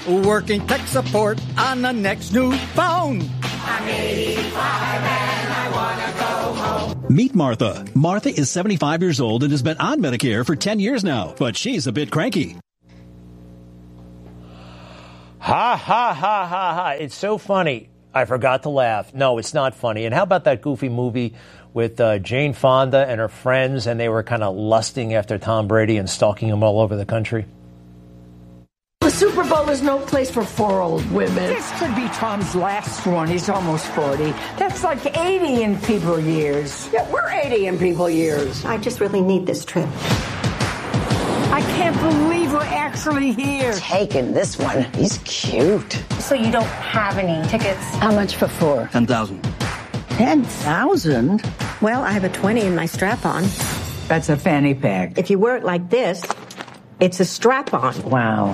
working tech support on the next new phone. I'm 85 and I want to go home. Meet Martha. Martha is 75 years old and has been on Medicare for 10 years now, but she's a bit cranky. Ha, ha, ha, ha, ha. It's so funny. I forgot to laugh. No, it's not funny. And how about that goofy movie with Jane Fonda and her friends, and they were kind of lusting after Tom Brady and stalking him all over the country? The Super Bowl is no place for 4 old women. This could be Tom's last one. He's almost 40. That's like 80 in people years. Yeah, we're 80 in people years. I just really need this trip. I can't believe we're actually here. Taking this one. He's cute. So you don't have any tickets? How much for 4? 10,000. 10,000? Well, I have a 20 in my strap-on. That's a fanny pack. If you wear it like this, it's a strap-on. Wow.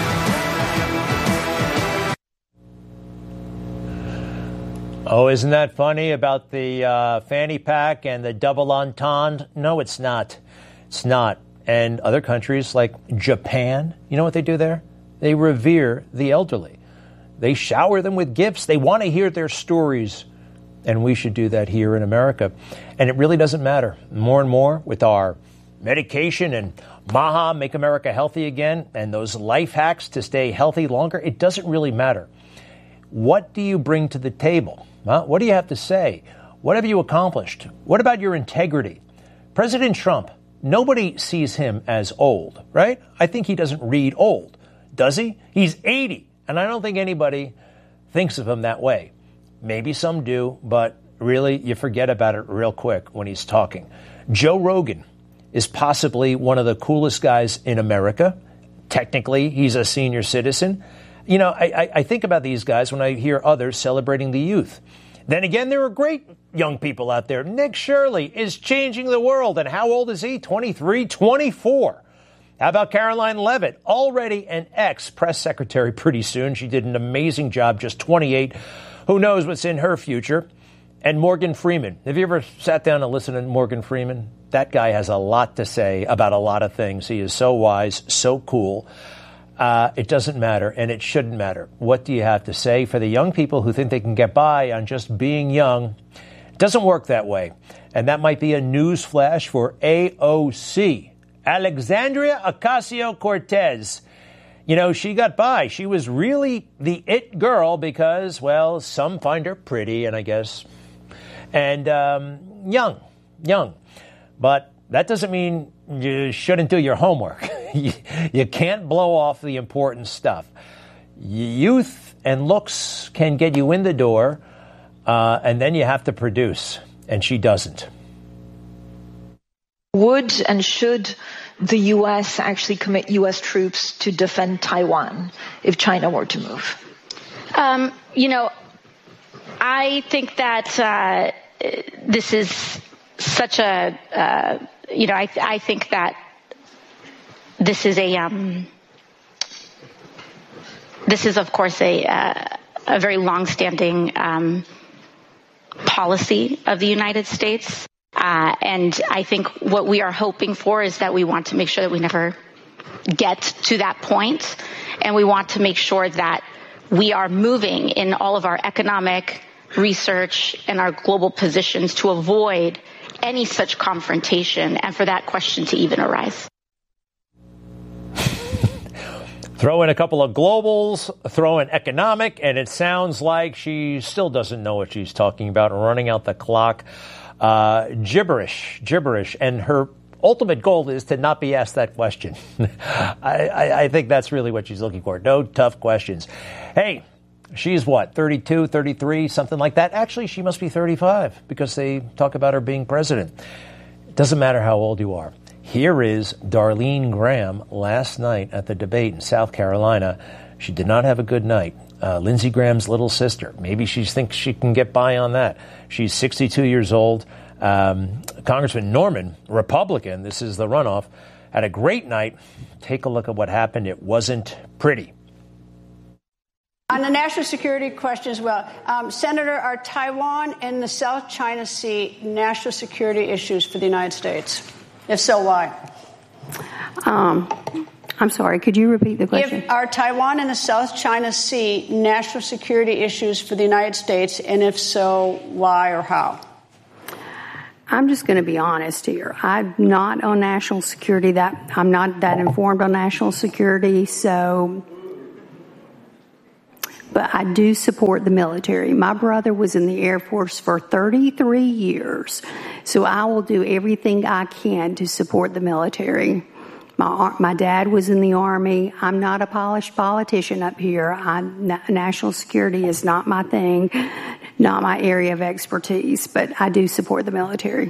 Oh, isn't that funny about the fanny pack and the double entendre? No, it's not. It's not. And other countries like Japan, you know what they do there? They revere the elderly. They shower them with gifts. They want to hear their stories. And we should do that here in America. And it really doesn't matter. More and more with our medication and MAHA, Make America Healthy Again, and those life hacks to stay healthy longer, it doesn't really matter. What do you bring to the table? What do you have to say? What have you accomplished? What about your integrity? President Trump, nobody sees him as old, right? I think he doesn't read old, does he? He's 80, and I don't think anybody thinks of him that way. Maybe some do, but really you forget about it real quick when he's talking. Joe Rogan is possibly one of the coolest guys in America. Technically, he's a senior citizen. You know, I think about these guys when I hear others celebrating the youth. Then again, there are great young people out there. Nick Shirley is changing the world. And how old is he? 23, 24. How about Caroline Leavitt? Already an ex-press secretary pretty soon. She did an amazing job, just 28. Who knows what's in her future? And Morgan Freeman. Have you ever sat down and listened to Morgan Freeman? That guy has a lot to say about a lot of things. He is so wise, so cool. It doesn't matter, and it shouldn't matter. What do you have to say? For the young people who think they can get by on just being young, it doesn't work that way. And that might be a news flash for AOC, Alexandria Ocasio-Cortez. You know, she got by. She was really the it girl because, well, some find her pretty, and I guess, and young. But that doesn't mean you shouldn't do your homework. You can't blow off the important stuff. Youth and looks can get you in the door, and then you have to produce, and she doesn't. Would and should the U.S. actually commit U.S. troops to defend Taiwan if China were to move? You know, I think that this is such a, I think that this is of course a very longstanding policy of the United States. And I think what we are hoping for is that we want to make sure that we never get to that point. And we want to make sure that we are moving in all of our economic research and our global positions to avoid any such confrontation and for that question to even arise. Throw in a couple of globals, throw in economic, and it sounds like she still doesn't know what she's talking about, running out the clock. Gibberish. And her ultimate goal is to not be asked that question. I think that's really what she's looking for. No tough questions. Hey, she's what, 32, 33, something like that? Actually, she must be 35 because they talk about her being president. It doesn't matter how old you are. Here is Darlene Graham last night at the debate in South Carolina. She did not have a good night. Lindsey Graham's little sister. Maybe she thinks she can get by on that. She's 62 years old. Congressman Norman, Republican, this is the runoff, had a great night. Take a look at what happened. It wasn't pretty. On the national security question as well, Senator, are Taiwan and the South China Sea national security issues for the United States? If so, why? I'm sorry, could you repeat the question? Are Taiwan and the South China Sea national security issues for the United States, and if so, why or how? I'm just going to be honest here. I'm not on national security. I'm not that informed on national security, but I do support the military. My brother was in the Air Force for 33 years, so I will do everything I can to support the military. My dad was in the Army. I'm not a polished politician up here. National security is not my thing, not my area of expertise, but I do support the military.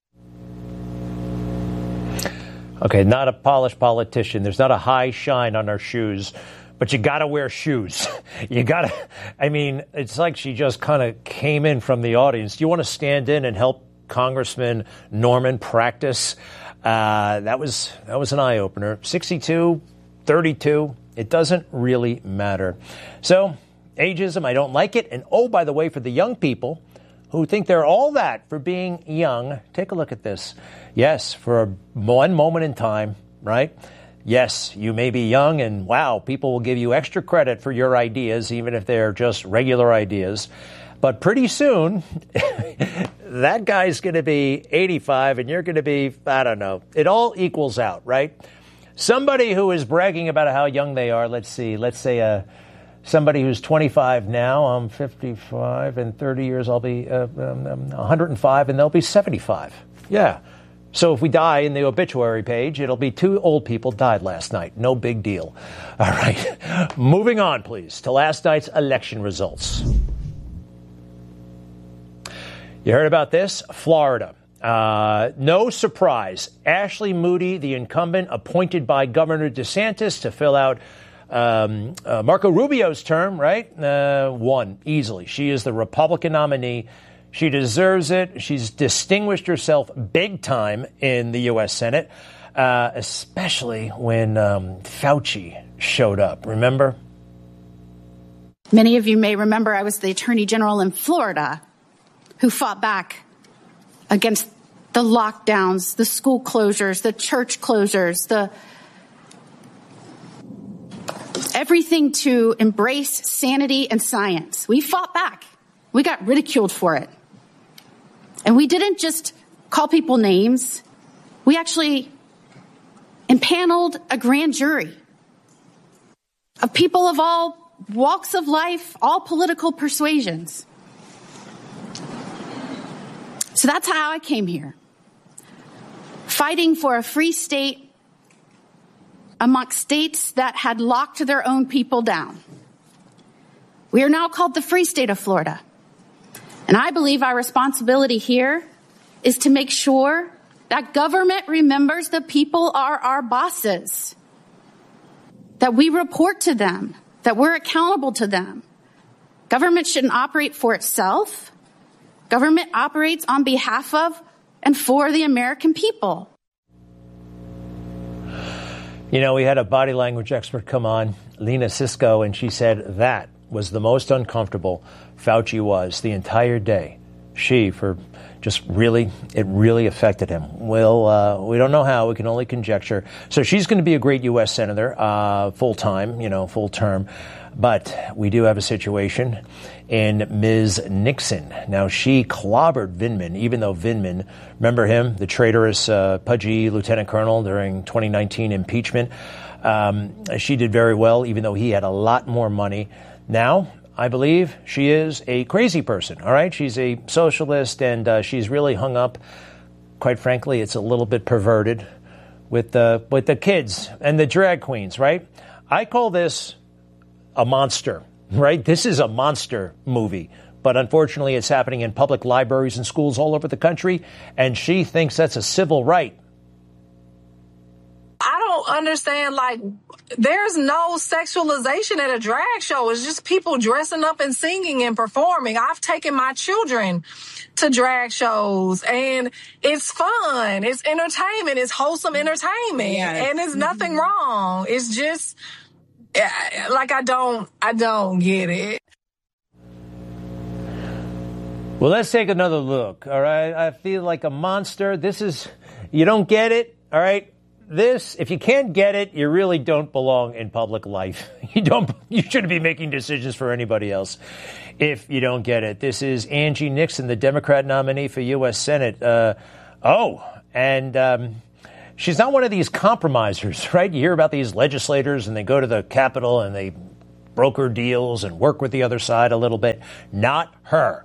Okay, not a polished politician. There's not a high shine on our shoes, but you got to wear shoes. It's like she just kind of came in from the audience. Do you want to stand in and help Congressman Norman practice? That was an eye-opener. 62, 32, it doesn't really matter. So, ageism, I don't like it. And oh, by the way, for the young people who think they're all that for being young, take a look at this. Yes, for one moment in time, right? Yes, you may be young and wow, people will give you extra credit for your ideas, even if they're just regular ideas. But pretty soon, that guy's going to be 85 and you're going to be, I don't know. It all equals out, right? Somebody who is bragging about how young they are, let's say somebody who's 25 now, I'm 55, in 30 years I'll be 105 and they'll be 75. Yeah. So if we die in the obituary page, it'll be 2 old people died last night. No big deal. All right. Moving on, please, to last night's election results. You heard about this? Florida. No surprise. Ashley Moody, the incumbent appointed by Governor DeSantis to fill out Marco Rubio's term, right? Won easily. She is the Republican nominee. She deserves it. She's distinguished herself big time in the U.S. Senate, especially when Fauci showed up. Remember? Many of you may remember I was the Attorney General in Florida who fought back against the lockdowns, the school closures, the church closures, everything to embrace sanity and science. We fought back. We got ridiculed for it. And we didn't just call people names. We actually impaneled a grand jury of people of all walks of life, all political persuasions. So that's how I came here, fighting for a free state amongst states that had locked their own people down. We are now called the Free State of Florida. And I believe our responsibility here is to make sure that government remembers the people are our bosses, that we report to them, that we're accountable to them. Government shouldn't operate for itself. Government operates on behalf of and for the American people. You know, we had a body language expert come on, Lena Cisco, and she said that was the most uncomfortable Fauci was the entire day. It really affected him. Well, we don't know how. We can only conjecture. So she's going to be a great U.S. Senator, full term. But we do have a situation in Ms. Nixon. Now, she clobbered Vindman, even though Vindman, remember him, the traitorous, pudgy lieutenant colonel during 2019 impeachment. She did very well, even though he had a lot more money. Now, I believe she is a crazy person, all right? She's a socialist, and she's really hung up. Quite frankly, it's a little bit perverted with the kids and the drag queens, right? I call this a monster, right? This is a monster movie. But unfortunately, it's happening in public libraries and schools all over the country, and she thinks that's a civil right. I don't understand, there's no sexualization at a drag show. It's just people dressing up and singing and performing. I've taken my children to drag shows, and it's fun. It's entertainment. It's wholesome entertainment. Yes. And there's nothing wrong. It's just, I don't get it. Well, let's take another look, all right? I feel like a monster. You don't get it, all right? this, if you can't get it, you really don't belong in public life. You shouldn't be making decisions for anybody else if you don't get it. This is Angie Nixon, the Democrat nominee for U.S. Senate. She's not one of these compromisers, right? You hear about these legislators and they go to the Capitol and they broker deals and work with the other side a little bit. Not her.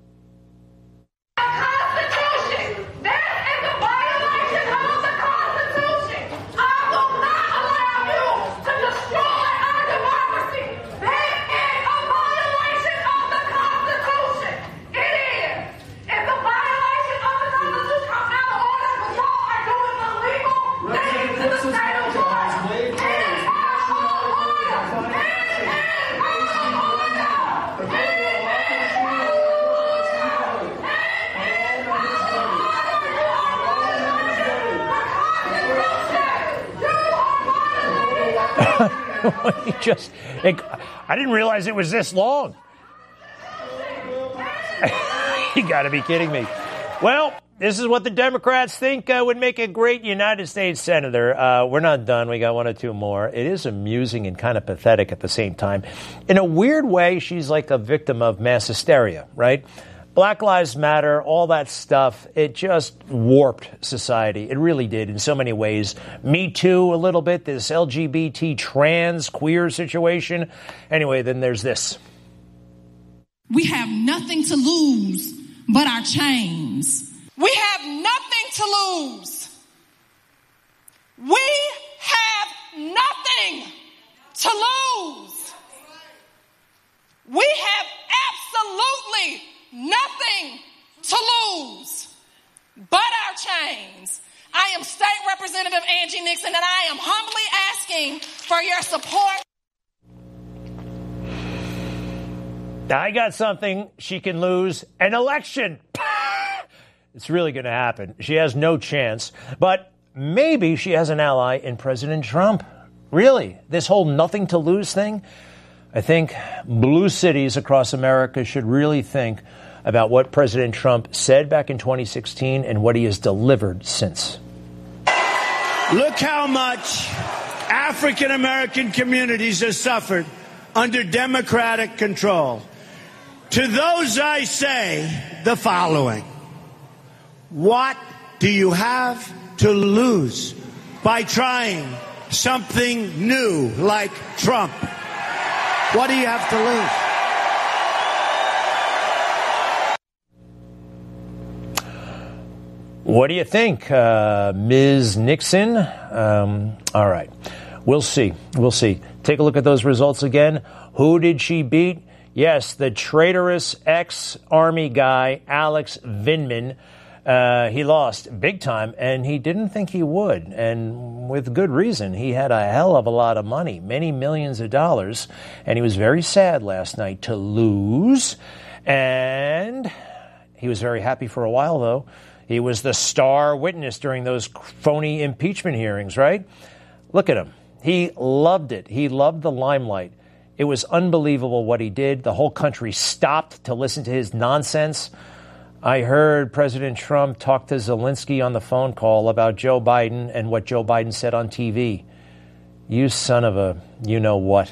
I didn't realize it was this long. You got to be kidding me. Well, this is what the Democrats think would make a great United States senator. We're not done. We got one or two more. It is amusing and kind of pathetic at the same time. In a weird way, she's like a victim of mass hysteria, right? Black Lives Matter, all that stuff, it just warped society. It really did in so many ways. Me Too, a little bit, this LGBT trans queer situation. Anyway, then there's this. We have nothing to lose but our chains. We have nothing to lose. We have nothing to lose. We have absolutely nothing to lose but our chains. I am State Representative Angie Nixon, and I am humbly asking for your support. I got something she can lose: an election. It's really going to happen. She has no chance, but maybe she has an ally in President Trump. Really, this whole nothing to lose thing. I think blue cities across America should really think about what President Trump said back in 2016 and what he has delivered since. Look how much African American communities have suffered under Democratic control. To those I say the following: what do you have to lose by trying something new like Trump? What do you have to lose? What do you think, Ms. Nixon? All right. We'll see. We'll see. Take a look at those results again. Who did she beat? Yes, the traitorous ex-Army guy, Alex Vindman. He lost big time, and he didn't think he would, and with good reason. He had a hell of a lot of money, many millions of dollars, and he was very sad last night to lose. And he was very happy for a while, though. He was the star witness during those phony impeachment hearings, right? Look at him. He loved it. He loved the limelight. It was unbelievable what he did. The whole country stopped to listen to his nonsense. I heard President Trump talk to Zelensky on the phone call about Joe Biden and what Joe Biden said on TV. You son of a you-know-what.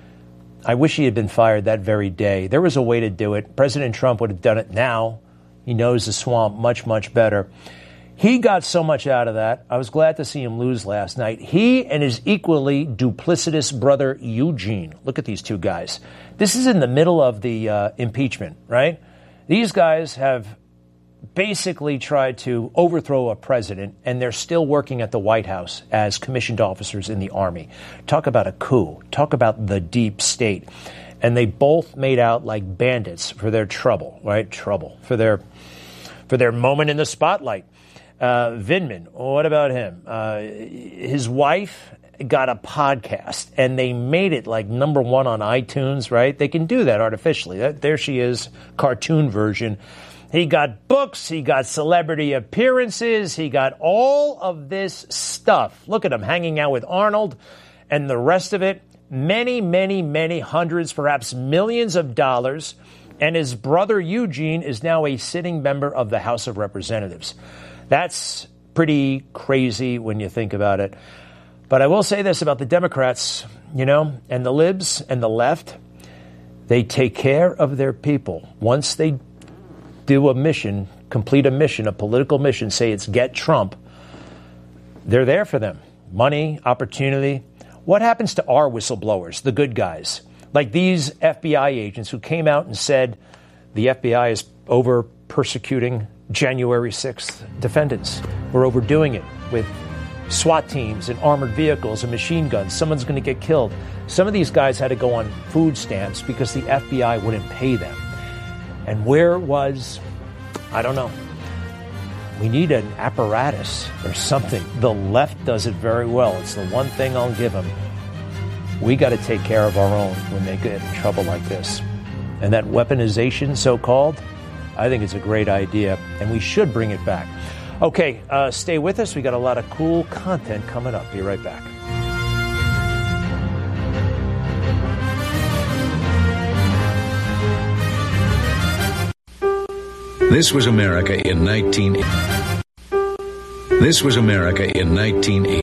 I wish he had been fired that very day. There was a way to do it. President Trump would have done it now. He knows the swamp much, much better. He got so much out of that. I was glad to see him lose last night. He and his equally duplicitous brother, Eugene. Look at these two guys. This is in the middle of the impeachment, right? These guys have basically tried to overthrow a president, and they're still working at the White House as commissioned officers in the Army. Talk about a coup. Talk about the deep state. And they both made out like bandits for their trouble, right? Trouble. For their moment in the spotlight. Vindman, what about him? His wife got a podcast, and they made it like number one on iTunes, right? They can do that artificially. There she is, cartoon version. He got books. He got celebrity appearances. He got all of this stuff. Look at him hanging out with Arnold and the rest of it. Many, many, many hundreds, perhaps millions of dollars. And his brother Eugene is now a sitting member of the House of Representatives. That's pretty crazy when you think about it. But I will say this about the Democrats, and the libs and the left. They take care of their people. Once they do a mission, complete a mission, a political mission, say it's get Trump, they're there for them. Money, opportunity. What happens to our whistleblowers, the good guys? Like these FBI agents who came out and said the FBI is over persecuting January 6th defendants. We're overdoing it with SWAT teams and armored vehicles and machine guns. Someone's going to get killed. Some of these guys had to go on food stamps because the FBI wouldn't pay them. And where was, I don't know. We need an apparatus or something. The left does it very well. It's the one thing I'll give them. We got to take care of our own when they get in trouble like this. And that weaponization, so-called, I think it's a great idea, and we should bring it back. Okay, stay with us. We got a lot of cool content coming up. Be right back. This was America in 1980.